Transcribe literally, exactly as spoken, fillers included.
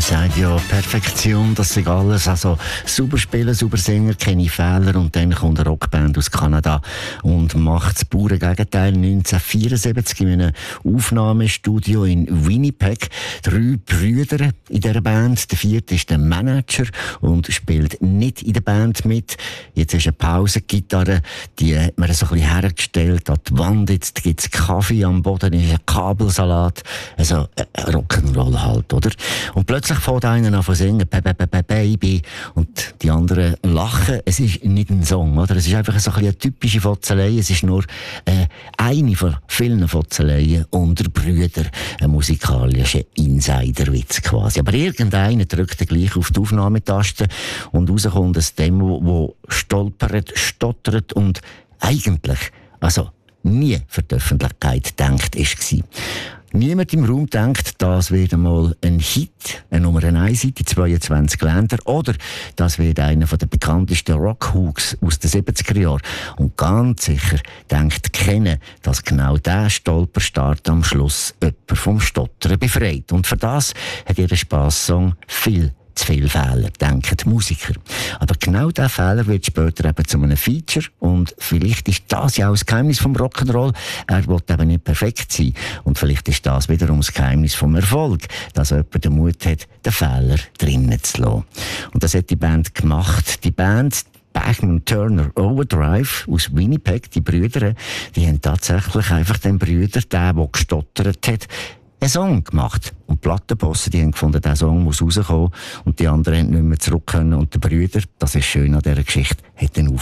sagt ja, Perfektion, das ist alles. Also, super spielen, super singen, keine Fehler. Und dann kommt eine Rockband aus Kanada und macht das pure Gegenteil. neunzehnhundertvierundsiebzig in einem Aufnahmestudio in Winnipeg. Drei Brüder in dieser Band. Der vierte ist der Manager und spielt nicht in der Band mit. Jetzt ist eine Pausengitarre, die hat man so ein bisschen hergestellt an die Wand. Jetzt gibt es Kaffee am Boden, ist ein Kabelsalat. Also, äh, Rock'n'Roll halt, oder? Und plötzlich fängt einer an zu singen, Baby, und die anderen lachen. Es ist nicht ein Song, oder? Es ist einfach so ein bisschen eine typische Fotzelei. Es ist nur äh, eine von vielen Fotzeleien unter Brüdern. Ein musikalischer Insiderwitz quasi. Aber irgendeiner drückt dann gleich auf die Aufnahmetaste und rauskommt ein Demo, wo stolpert, stottert und eigentlich, also nie für die Öffentlichkeit gedacht war. Niemand im Raum denkt, das wird einmal ein Hit, eine Nummer eins Hit in zweiundzwanzig Ländern, oder das wird einer der bekanntesten Rockhooks aus den siebziger Jahren. Und ganz sicher denkt keiner, dass genau dieser Stolperstart am Schluss jemand vom Stottern befreit. Und für das hat ihr Spass-Song viel zu viele Fehler, denken die Musiker. Aber genau dieser Fehler wird später eben zu einem Feature und vielleicht ist das ja auch das Geheimnis vom Rock'n'Roll. Er will eben nicht perfekt sein und vielleicht ist das wiederum das Geheimnis vom Erfolg, dass jemand den Mut hat, den Fehler drinnen zu lassen. Und das hat die Band gemacht. Die Band Bachman Turner Overdrive aus Winnipeg, die Brüder, die haben tatsächlich einfach den Brüder, der, der gestottert hat, einen Song gemacht. Und die Plattenbosse, die haben gefunden, dieser Song muss rauskommen. Und die anderen haben nicht mehr zurück können. Und der Brüder, das ist schön an dieser Geschichte, hat dann auf